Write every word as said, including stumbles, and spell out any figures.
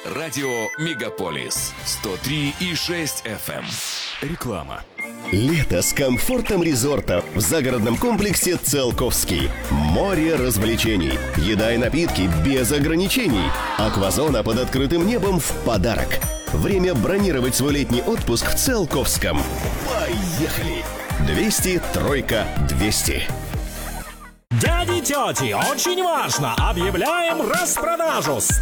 Радио Мегаполис сто три и шесть эф эм. Реклама. Лето с комфортом резорта в загородном комплексе «Циолковский». Море развлечений, еда и напитки без ограничений. Аквазона под открытым небом в подарок. Время бронировать свой летний отпуск в Циолковском. Поехали! двести, тройка, двести. Дяди, тети, очень важно! Объявляем распродажу!